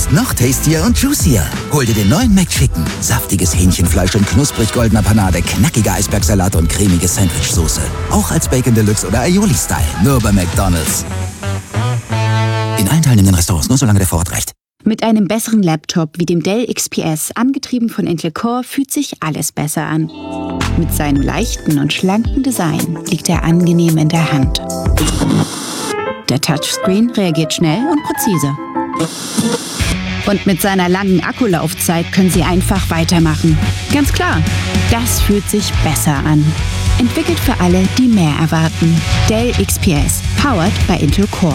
jetzt noch tastier und juicier. Hol dir den neuen McChicken. Saftiges Hähnchenfleisch und knusprig goldener Panade, knackiger Eisbergsalat und cremige Sandwichsoße. Auch als Bacon Deluxe oder Aioli-Style. Nur bei McDonald's. In allen teilnehmenden Restaurants, nur solange der Vorrat reicht. Mit einem besseren Laptop wie dem Dell XPS, angetrieben von Intel Core, fühlt sich alles besser an. Mit seinem leichten und schlanken Design liegt er angenehm in der Hand. Der Touchscreen reagiert schnell und präzise. Und mit seiner langen Akkulaufzeit können Sie einfach weitermachen. Ganz klar, das fühlt sich besser an. Entwickelt für alle, die mehr erwarten. Dell XPS, powered by Intel Core.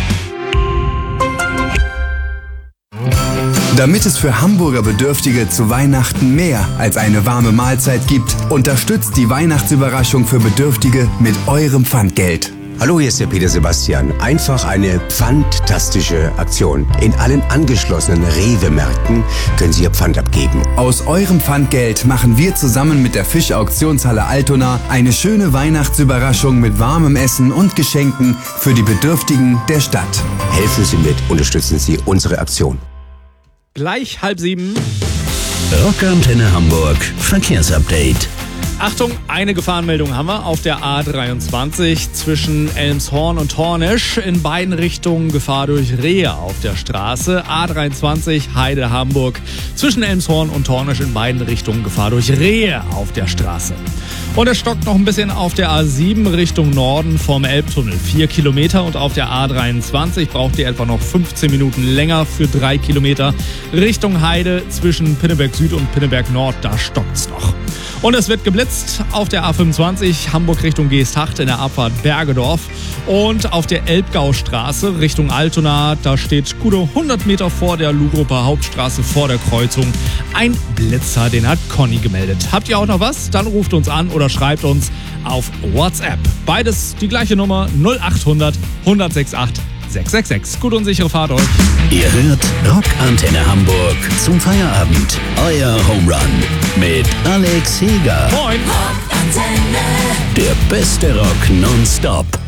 Damit es für Hamburger Bedürftige zu Weihnachten mehr als eine warme Mahlzeit gibt, unterstützt die Weihnachtsüberraschung für Bedürftige mit eurem Pfandgeld. Hallo, hier ist der Peter Sebastian. Einfach eine pfandtastische Aktion. In allen angeschlossenen Rewe-Märkten können Sie Ihr Pfand abgeben. Aus eurem Pfandgeld machen wir zusammen mit der Fischauktionshalle Altona eine schöne Weihnachtsüberraschung mit warmem Essen und Geschenken für die Bedürftigen der Stadt. Helfen Sie mit, unterstützen Sie unsere Aktion. Gleich 6:30. Rockantenne Hamburg Verkehrsupdate. Achtung, eine Gefahrenmeldung haben wir auf der A23 zwischen Elmshorn und Hornisch. In beiden Richtungen Gefahr durch Rehe auf der Straße. A23 Heide Hamburg zwischen Elmshorn und Hornisch in beiden Richtungen Gefahr durch Rehe auf der Straße. Und es stockt noch ein bisschen auf der A7 Richtung Norden vom Elbtunnel. 4 Kilometer und auf der A23 braucht ihr etwa noch 15 Minuten länger für 3 Kilometer. Richtung Heide zwischen Pinneberg Süd und Pinneberg Nord, da stockt's noch. Und es wird geblitzt auf der A25 Hamburg Richtung Geesthacht in der Abfahrt Bergedorf. Und auf der Elbgaustraße Richtung Altona, da steht gute 100 Meter vor der Lugroper Hauptstraße vor der Kreuzung ein Blitzer, den hat Conny gemeldet. Habt ihr auch noch was? Dann ruft uns an oder schreibt uns auf WhatsApp. Beides die gleiche Nummer 0800 1068 666. Gut und sichere Fahrt euch. Ihr hört Rockantenne Hamburg zum Feierabend. Euer Home Run mit Alex Heger. Moin. Der beste Rock nonstop.